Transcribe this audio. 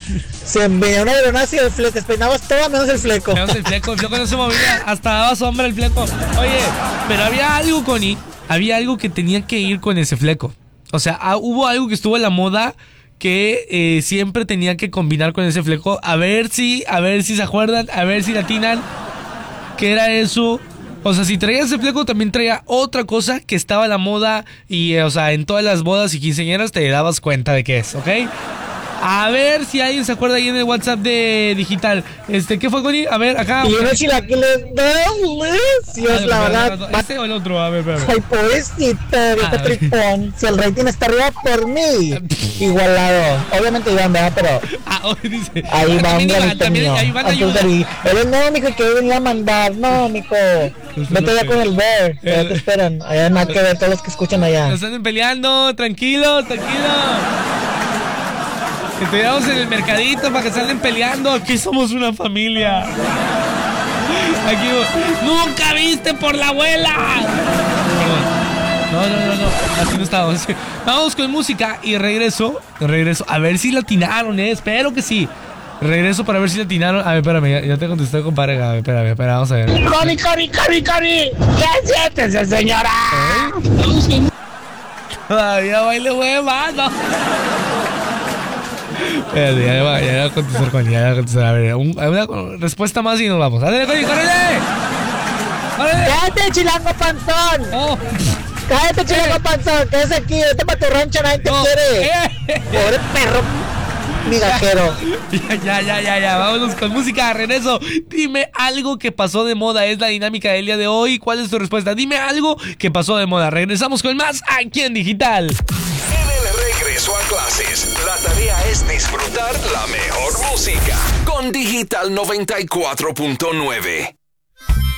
Se venía una granada y el fleco, despeinabas todo menos el fleco. Menos el fleco no se movía, hasta daba sombra el fleco. Oye, pero había algo, Connie, había algo que tenía que ir con ese fleco. O sea, hubo algo que estuvo en la moda que siempre tenía que combinar con ese fleco. A ver si se acuerdan, a ver si latinan. ¿Qué era eso? O sea, si traía ese fleco, también traía otra cosa que estaba a la moda y, o sea, en todas las bodas y quinceañeras te dabas cuenta de qué es, ¿ok? A ver si alguien se acuerda ahí en el WhatsApp de Digital. ¿Qué fue, Connie? A ver, acá. Y unos chilaquiles delicios, la verdad. ¿Este o el otro? A ver, espérame. Ay, pobrecito, este tripón. Si el rating está arriba por mí, igualado. Obviamente Iván, ¿verdad? Pero hoy dice. ahí va un También mío. Iván ayuda. Él no, mijo, que venía a mandar. No, mijo. Vete allá con el Bear. Ya te esperan. Allá nada que ver, todos los que escuchan allá. No están peleando, tranquilo. Que te llevamos en el mercadito para que salgan peleando. Aquí somos una familia. Aquí nunca viste por la abuela. No. Así no estábamos. Vamos con música y regreso. A ver si latinaron, espero que sí. Regreso para ver si latinaron. A ver, espérame, ya te contesté, compadre. A ver, espérame, vamos a ver. Cori. ¿Qué sientes, señora? Todavía baile hueva, no. Espérate, ya voy a contestar con ella, A ver, una respuesta más y nos vamos. ¡Ándale, Connie, córrele! ¡Cállate, chilango panzón! Oh. ¡Cállate, chilango panzón! ¡Quédate aquí! ¡Vete para tu rancho! ¡Nadie te quiere! ¡Pobre perro migajero! Ya, vámonos con música, regreso. Dime algo que pasó de moda, es la dinámica del día de hoy. ¿Cuál es tu respuesta? Dime algo que pasó de moda. Regresamos con más aquí en Digital. Regreso a clases. La tarea es disfrutar la mejor música con Digital 94.9.